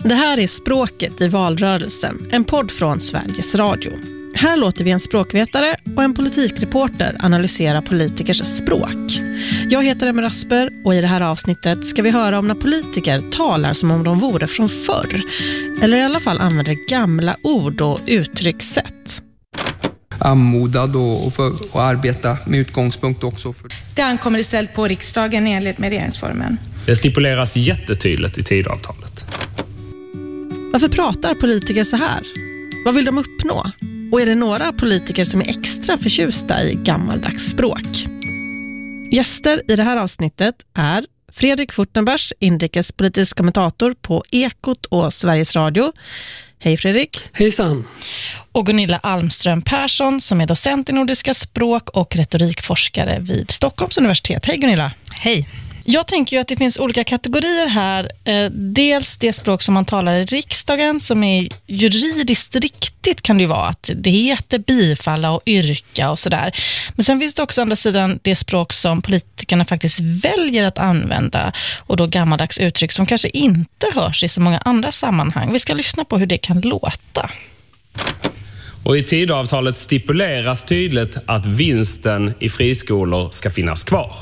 Det här är Språket i valrörelsen, en podd från Sveriges Radio. Här låter vi en språkvetare och en politikreporter analysera politikers språk. Jag heter Emma Rasper och i det här avsnittet ska vi höra om när politiker talar som om de vore från förr. Eller i alla fall använder gamla ord och uttryckssätt. Anmodad och för att arbeta med utgångspunkt också. Det ankommer istället på riksdagen enligt med regeringsformen. Det stipuleras jättetydligt i Tidöavtalet. Varför pratar politiker så här? Vad vill de uppnå? Och är det några politiker som är extra förtjusta i gammaldags språk? Gäster i det här avsnittet är Fredrik Furtenbergs, inrikespolitisk kommentator på Ekot och Sveriges Radio. Hej Fredrik. Hejsan. Och Gunilla Almström Persson som är docent i nordiska språk och retorikforskare vid Stockholms universitet. Hej Gunilla. Hej. Jag tänker ju att det finns olika kategorier här. Dels det språk som man talar i riksdagen som är juridiskt riktigt kan det ju vara. Att det heter bifalla och yrka och sådär. Men sen finns det också andra sidan det språk som politikerna faktiskt väljer att använda. Och då gammaldags uttryck som kanske inte hörs i så många andra sammanhang. Vi ska lyssna på hur det kan låta. Och i Tidöavtalet stipuleras tydligt att vinsten i friskolor ska finnas kvar.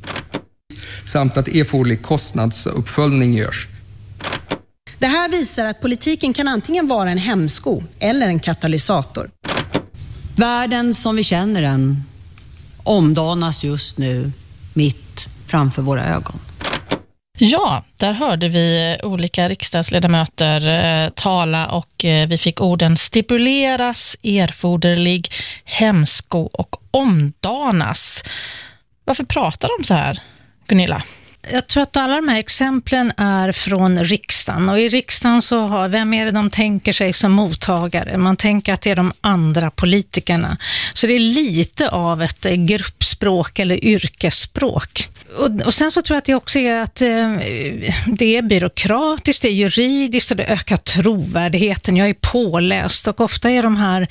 Samt att erforderlig kostnadsuppföljning görs. Det här visar att politiken kan antingen vara en hämsko eller en katalysator. Världen som vi känner den omdanas just nu mitt framför våra ögon. Ja, där hörde vi olika riksdagsledamöter tala och vi fick orden stipuleras, erforderlig, hämsko och omdanas. Varför pratar de så här, Gunilla? Jag tror att alla de här exemplen är från riksdagen. Och i riksdagen så har, vem är det de tänker sig som mottagare? Man tänker att det är de andra politikerna. Så det är lite av ett gruppspråk eller yrkesspråk. Och sen så tror jag att det också är att det är byråkratiskt, det är juridiskt och det ökar trovärdigheten. Jag är påläst och ofta är de här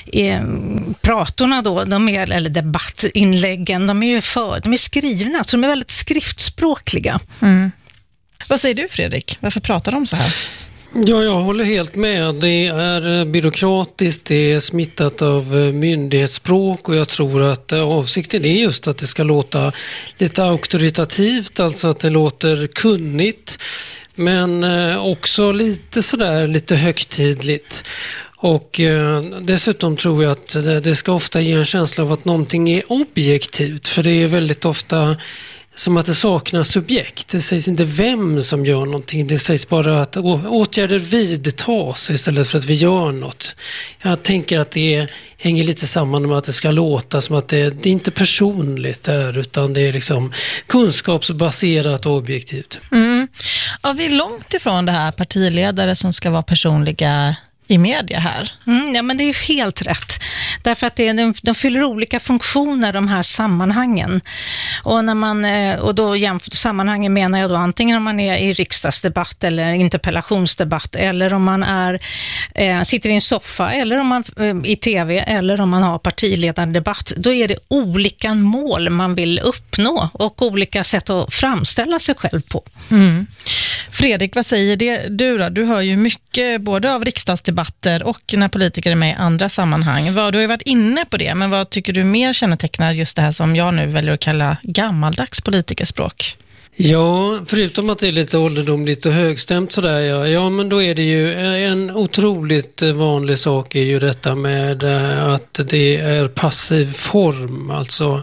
pratorna då, eller debattinläggen, de är skrivna, så de är väldigt skriftspråkliga. Mm. Vad säger du Fredrik? Varför pratar de så här? Ja, jag håller helt med. Det är byråkratiskt, det är smittat av myndighetsspråk och jag tror att avsikten är just att det ska låta lite auktoritativt, alltså att det låter kunnigt men också lite högtidligt. Och dessutom tror jag att det ska ofta ge en känsla av att någonting är objektivt, för det är väldigt ofta som att det saknar subjekt. Det sägs inte vem som gör någonting. Det sägs bara att åtgärder vidtas istället för att vi gör något. Jag tänker att det hänger lite samman med att det ska låta som att det är inte personligt där, utan det är liksom kunskapsbaserat och objektivt. Mm. Ja, vi är långt ifrån det här partiledare som ska vara personliga i media här. Ja, men det är ju helt rätt. Därför att de fyller olika funktioner, de här sammanhangen. Och då sammanhangen menar jag då antingen om man är i riksdagsdebatt eller interpellationsdebatt, eller om man sitter i en soffa, eller om man i tv, eller om man har partiledardebatt. Då är det olika mål man vill uppnå och olika sätt att framställa sig själv på. Mm. Fredrik, vad säger du då? Du hör ju mycket både av riksdagsdebatter och när politiker är med i andra sammanhang. Du har ju varit inne på det, men vad tycker du mer kännetecknar just det här som jag nu väljer att kalla gammaldags politikerspråk? Ja, förutom att det är lite ålderdomligt och högstämt sådär, ja men då är det ju en otroligt vanlig sak är ju detta med att det är passiv form, alltså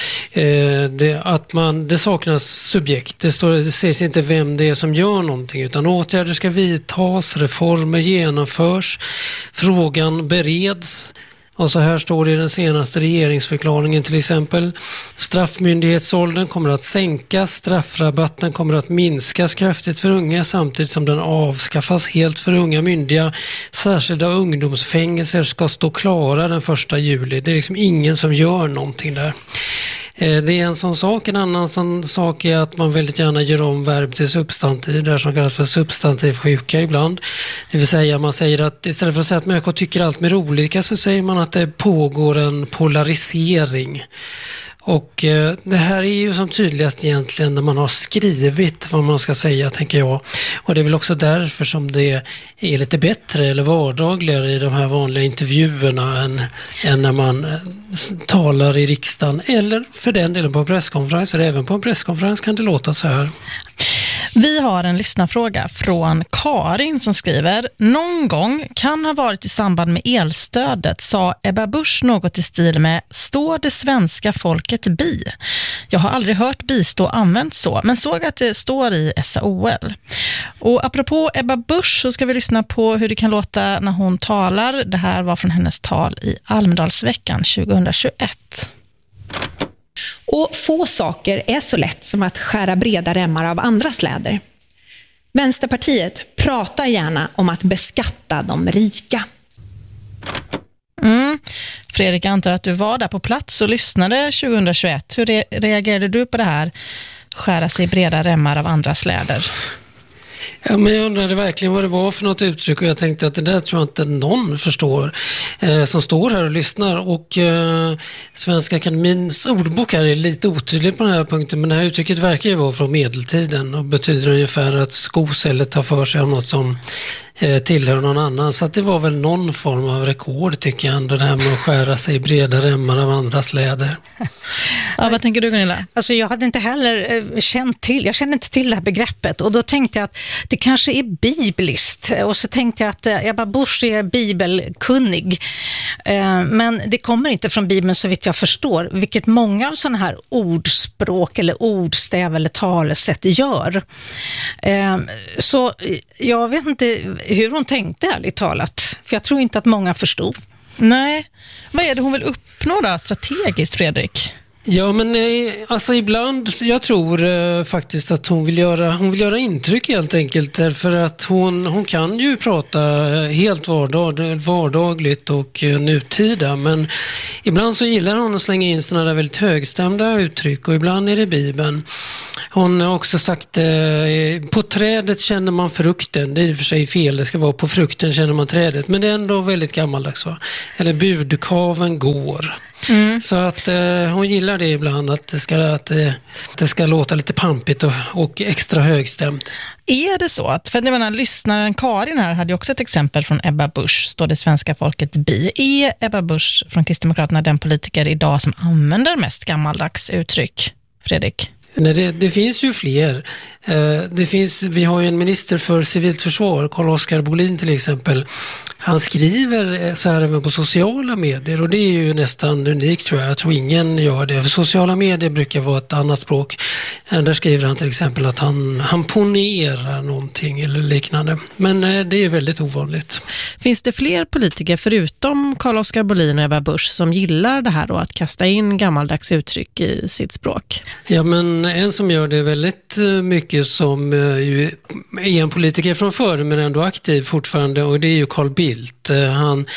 det saknas subjekt, det sägs inte vem det är som gör någonting, utan åtgärder ska vidtas, reformer genomförs, frågan bereds. Och så här står det i den senaste regeringsförklaringen till exempel: straffmyndighetsåldern kommer att sänkas, straffrabatten kommer att minskas kraftigt för unga samtidigt som den avskaffas helt för unga myndiga. Särskilda ungdomsfängelser ska stå klara den 1 juli. Det är liksom ingen som gör någonting där. Det är en sån sak. En annan sån sak är att man väldigt gärna gör om verb till substantiv, där som kallas för substantivsjuka ibland. Det vill säga man säger att istället för att säga att människor tycker allt mer olika, så säger man att det pågår en polarisering. Och det här är ju som tydligast egentligen när man har skrivit vad man ska säga, tänker jag. Och det är väl också därför som det är lite bättre eller vardagligare i de här vanliga intervjuerna än när man talar i riksdagen eller för den delen på presskonferenser. Även på en presskonferens kan det låta så här. Vi har en lyssnarfråga från Karin som skriver: någon gång kan ha varit i samband med elstödet sa Ebba Busch något i stil med står det svenska folket bi? Jag har aldrig hört bistå använt så, men såg att det står i SAOL. Och apropå Ebba Busch så ska vi lyssna på hur det kan låta när hon talar. Det här var från hennes tal i Almedalsveckan 2021. Och få saker är så lätt som att skära breda remmar av andra släder. Vänsterpartiet pratar gärna om att beskatta de rika. Fredrik, jag antar att du var där på plats och lyssnade 2021. Hur reagerade du på det här? Skära sig breda remmar av andra släder. Ja, men jag undrade verkligen vad det var för något uttryck och jag tänkte att det där tror jag inte någon förstår som står här och lyssnar. Och Svenska Akademins ordbok här är lite otydlig på den här punkten, men det här uttrycket verkar ju vara från medeltiden och betyder ungefär att skos eller ta för sig av något som tillhör någon annan. Så att det var väl någon form av rekord tycker jag ändå, det här med att skära sig breda remmar av andra släder. Ja, vad tänker du, Gunilla? Alltså jag hade inte heller jag kände inte till det här begreppet och då tänkte jag att det kanske är bibliskt och så tänkte jag att Ebba Busch är bibelkunnig, men det kommer inte från Bibeln så vitt jag förstår, vilket många av sådana här ordspråk eller ordstäv eller talesätt gör. Så jag vet inte hur hon tänkte ärligt talat, för jag tror inte att många förstod. Nej, vad är det hon vill uppnå då strategiskt, Fredrik? Ja, men alltså ibland, jag tror faktiskt att hon vill göra intryck helt enkelt, därför att hon kan ju prata helt vardagligt och nutida, men ibland så gillar hon att slänga in sådana där väldigt högstämda uttryck och ibland är det Bibeln. Hon har också sagt på trädet känner man frukten, det är i och för sig fel, det ska vara på frukten känner man trädet, men det är ändå väldigt gammaldags, va? Eller budkaven går. Så att hon gillar det ibland, att det ska låta lite pampigt och extra högstämt. Är det så att, för jag menar, lyssnaren Karin här hade ju också ett exempel från Ebba Busch, står det svenska folket bi. Är Ebba Busch från Kristdemokraterna den politiker idag som använder mest gammaldags uttryck, Fredrik? Nej, det finns ju fler. Vi har ju en minister för civilt försvar, Carl-Oskar Bolin till exempel. Han skriver så här även på sociala medier och det är ju nästan unikt tror jag. Jag tror ingen gör det. För sociala medier brukar vara ett annat språk. Där skriver han till exempel att han ponerar någonting eller liknande. Men det är väldigt ovanligt. Finns det fler politiker förutom Carl-Oskar Bolin och Ebba Busch som gillar det här då, att kasta in gammaldags uttryck i sitt språk? Ja, men en som gör det väldigt mycket som ju är en politiker från förr men ändå aktiv fortfarande, och det är ju Carl Bildt. Han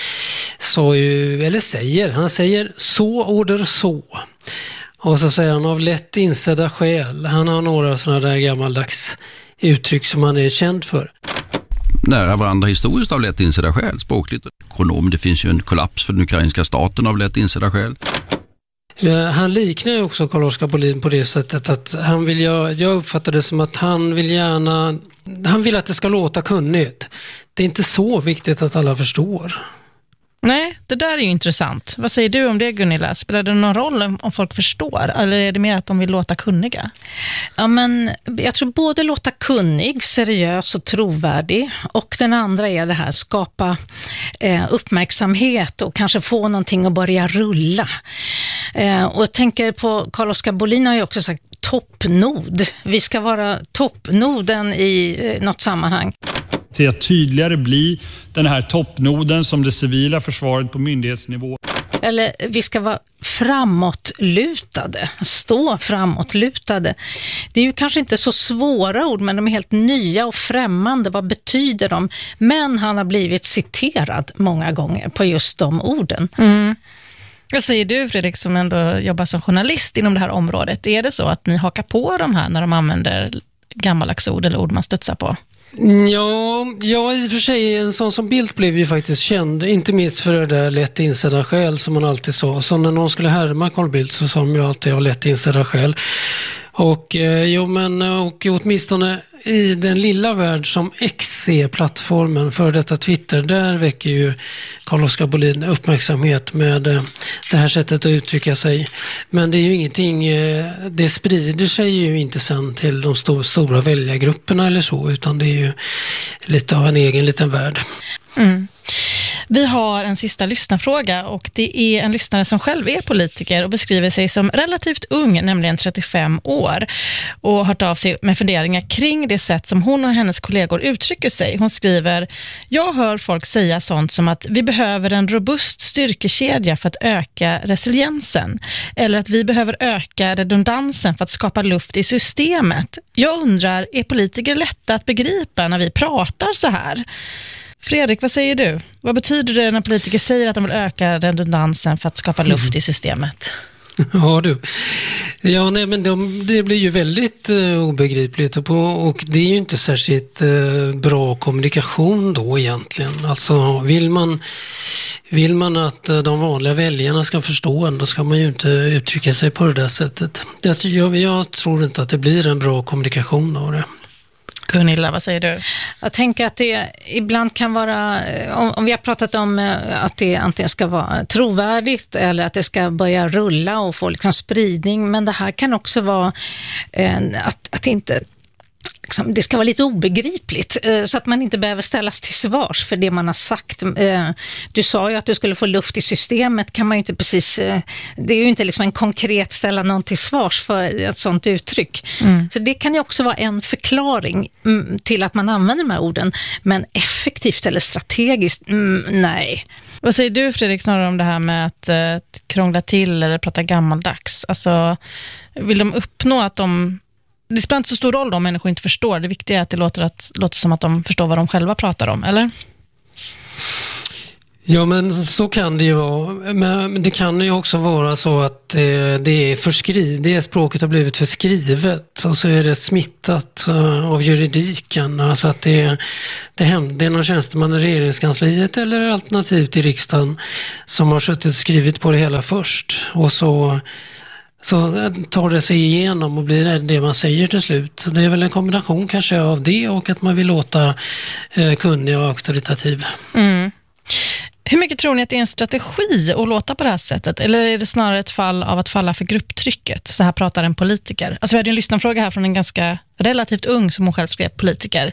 säger så order så. Och så säger han av lätt insedda skäl. Han har några sådana där gammaldags uttryck som han är känd för. Nära varandra historiskt av lätt insedda skäl, språkligt. Ekonom, det finns ju en kollaps för den ukrainska staten av lätt insedda skäl. Han liknar ju också Carl-Oskar Bolin på det sättet att jag uppfattar det som att han vill att det ska låta kunnigt. Det är inte så viktigt att alla förstår. Nej, det där är ju intressant. Vad säger du om det, Gunilla? Spelar det någon roll om folk förstår? Eller är det mer att de vill låta kunniga? Ja, men jag tror både låta kunnig, seriös och trovärdig. Och den andra är det här, skapa uppmärksamhet och kanske få någonting att börja rulla. Och jag tänker på Carl-Oskar Bolin har ju också sagt toppnod. Vi ska vara toppnoden i något sammanhang. Till att tydligare bli den här toppnoden som det civila försvaret på myndighetsnivå. Eller vi ska vara framåtlutade, stå framåtlutade. Det är ju kanske inte så svåra ord, men de är helt nya och främmande. Vad betyder de? Men han har blivit citerad många gånger på just de orden. Mm. Vad säger du, Fredrik, som ändå jobbar som journalist inom det här området? Är det så att ni hakar på de här när de använder gammaldags ord eller ord man studsar på? Ja, i och för sig, en sån som Bildt blev ju faktiskt känd, inte minst för det där lätt insedda skäl som man alltid sa. Så när någon skulle härma Carl Bildt så sa de ju alltid av lätt insedda skäl. Och åtminstone i den lilla värld som X är plattformen för detta Twitter, där väcker ju Carl-Oskar Bohlin uppmärksamhet med det här sättet att uttrycka sig. Men det är ju ingenting, det sprider sig ju inte sen till de stora väljargrupperna eller så, utan det är ju lite av en egen liten värld. Mm. Vi har en sista lyssnarfråga och det är en lyssnare som själv är politiker och beskriver sig som relativt ung, nämligen 35 år, och har hört av sig med funderingar kring det sätt som hon och hennes kollegor uttrycker sig. Hon skriver: jag hör folk säga sånt som att vi behöver en robust styrkekedja för att öka resiliensen, eller att vi behöver öka redundansen för att skapa luft i systemet. Jag undrar, är politiker lätta att begripa när vi pratar så här? Fredrik, vad säger du? Vad betyder det när politiker säger att de vill öka redundansen för att skapa luft i systemet? Ja du. Ja, nej, men det blir ju väldigt obegripligt och det är ju inte särskilt bra kommunikation då egentligen. Alltså vill man att de vanliga väljarna ska förstå en, då ska man ju inte uttrycka sig på det där sättet. Jag tror inte att det blir en bra kommunikation av det. Gunilla, vad säger du? Jag tänker att det ibland kan vara, om vi har pratat om att det antingen ska vara trovärdigt eller att det ska börja rulla och få liksom spridning, men det här kan också vara att inte, liksom, det ska vara lite obegripligt så att man inte behöver ställas till svars för det man har sagt. Du sa ju att du skulle få luft i systemet, kan man ju inte precis, det är ju inte liksom en konkret ställa någon till svars för ett sånt uttryck. Så det kan ju också vara en förklaring till att man använder de här orden, men effektivt eller strategiskt, nej. Vad säger du, Fredrik, snarare om det här med att krångla till eller prata gammaldags? Alltså, vill de uppnå att det spelar inte så stor roll om människor inte förstår. Det viktiga är att det låter som att de förstår vad de själva pratar om, eller? Ja, men så kan det ju vara. Men det kan ju också vara så att det språket har blivit förskrivet och så är det smittat av juridiken. Alltså att det är någon tjänsteman i regeringskansliet eller alternativt i riksdagen som har suttit och skrivit på det hela först. Och så tar det sig igenom och blir det man säger till slut. Det är väl en kombination kanske av det och att man vill låta kunnig och auktoritativ. Mm. Hur mycket tror ni att det är en strategi att låta på det här sättet? Eller är det snarare ett fall av att falla för grupptrycket? Så här pratar en politiker. Alltså vi hade en lyssnarfråga här från en ganska relativt ung, som hon själv skrev, politiker.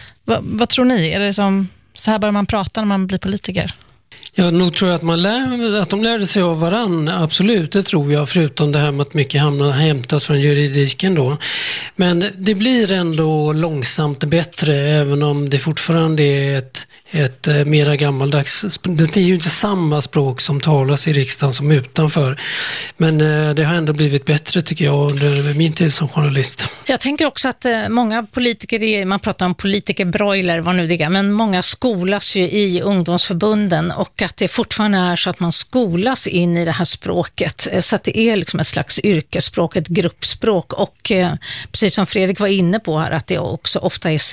Vad tror ni? Är det som så här börjar man prata när man blir politiker? Jag nog tror jag att de lärde sig av varann, absolut, det tror jag, förutom det här med att mycket hämtas från juridiken då. Men det blir ändå långsamt bättre, även om det fortfarande är ett mera gammaldags. Det är ju inte samma språk som talas i riksdagen som utanför. Men det har ändå blivit bättre, tycker jag, under min tid som journalist. Jag tänker också att många politiker, man pratar om politikerbroiler, vad nu det är, men många skolas ju i ungdomsförbunden och att det fortfarande är så att man skolas in i det här språket. Så att det är liksom ett slags yrkesspråk, ett gruppspråk och precis som Fredrik var inne på här, att det också ofta är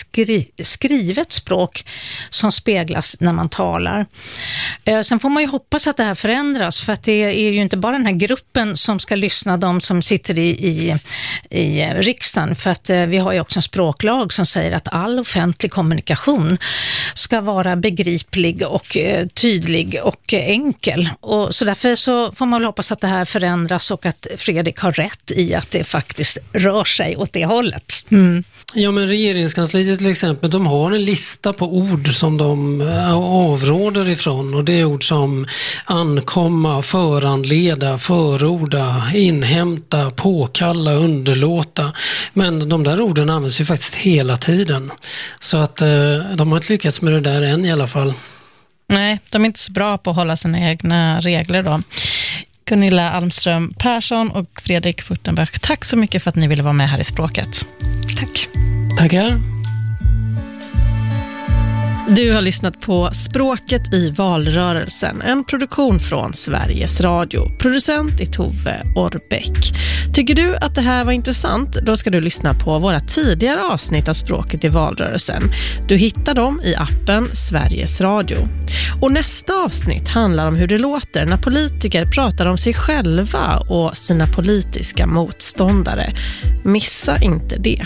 skrivet språk som speglas när man talar. Sen får man ju hoppas att det här förändras, för att det är ju inte bara den här gruppen som ska lyssna, de som sitter i riksdagen, för att vi har ju också en språklag som säger att all offentlig kommunikation ska vara begriplig och tydlig och enkel. Och så därför så får man väl hoppas att det här förändras och att Fredrik har rätt i att det faktiskt rör sig åt det hållet. Mm. Ja, men regeringskansliet till exempel, de har en lista på ord som de avråder ifrån, och det är ord som ankomma, föranleda, förorda, inhämta, påkalla, underlåta. Men de där orden används ju faktiskt hela tiden. Så att de har inte lyckats med det där än i alla fall. Nej, de är inte så bra på att hålla sina egna regler då. Gunilla Almström Persson och Fredrik Furtenberg, tack så mycket för att ni ville vara med här i Språket. Tack. Tackar. Du har lyssnat på Språket i valrörelsen, en produktion från Sveriges Radio. Producent är Tove Orbeck. Tycker du att det här var intressant? Då ska du lyssna på våra tidigare avsnitt av Språket i valrörelsen. Du hittar dem i appen Sveriges Radio. Och nästa avsnitt handlar om hur det låter när politiker pratar om sig själva och sina politiska motståndare. Missa inte det.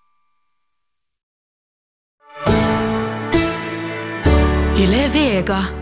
Yle Vega.